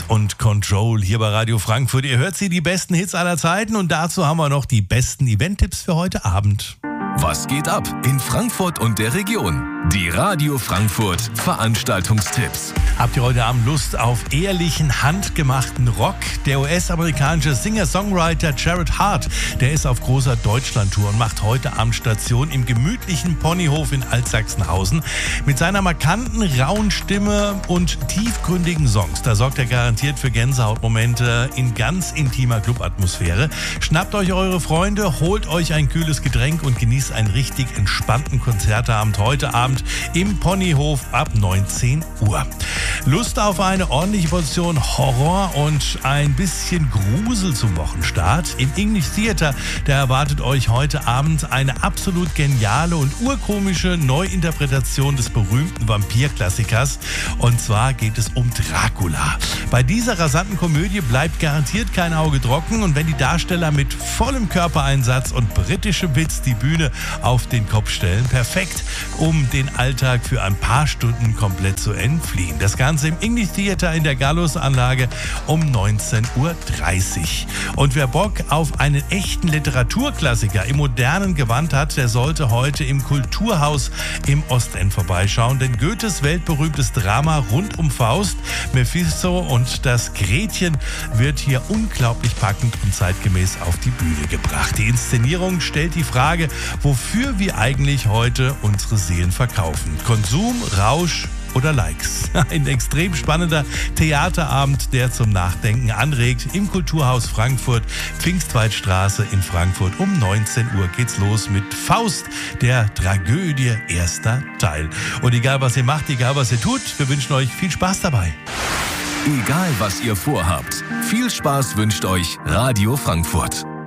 und Control hier bei Radio Frankfurt. Ihr hört sie, die besten Hits aller Zeiten, und dazu haben wir noch die besten Event-Tipps für heute Abend. Was geht ab in Frankfurt und der Region? Die Radio Frankfurt Veranstaltungstipps. Habt ihr heute Abend Lust auf ehrlichen, handgemachten Rock? Der US-amerikanische Singer-Songwriter Jared Hart, der ist auf großer Deutschlandtour und macht heute Abend Station im gemütlichen Ponyhof in Altsachsenhausen. Mit seiner markanten, rauen Stimme und tiefgründigen Songs, da sorgt er garantiert für Gänsehautmomente in ganz intimer Clubatmosphäre. Schnappt euch eure Freunde, holt euch ein kühles Getränk und genießt einen richtig entspannten Konzertabend heute Abend im Ponyhof ab 19 Uhr. Lust auf eine ordentliche Portion Horror und ein bisschen Grusel zum Wochenstart? Im English Theater, da erwartet euch heute Abend eine absolut geniale und urkomische Neuinterpretation des berühmten Vampirklassikers. Und zwar geht es um Dracula. Bei dieser rasanten Komödie bleibt garantiert kein Auge trocken, und wenn die Darsteller mit vollem Körpereinsatz und britischem Witz die Bühne auf den Kopf stellen, perfekt, um den Alltag für ein paar Stunden komplett zu entfliehen. Das Ganze im English Theater in der Gallus-Anlage um 19:30 Uhr. Und wer Bock auf einen echten Literaturklassiker im modernen Gewand hat, der sollte heute im Kulturhaus im Ostend vorbeischauen, denn Goethes weltberühmtes Drama rund um Faust, Mephisto und das Gretchen wird hier unglaublich packend und zeitgemäß auf die Bühne gebracht. Die Inszenierung stellt die Frage, wofür wir eigentlich heute unsere Seelen verkaufen. Konsum, Rausch oder Likes. Ein extrem spannender Theaterabend, der zum Nachdenken anregt. Im Kulturhaus Frankfurt, Pfingstweidstraße in Frankfurt. Um 19 Uhr geht's los mit Faust, der Tragödie, erster Teil. Und egal was ihr macht, egal was ihr tut, wir wünschen euch viel Spaß dabei. Egal was ihr vorhabt, viel Spaß wünscht euch Radio Frankfurt.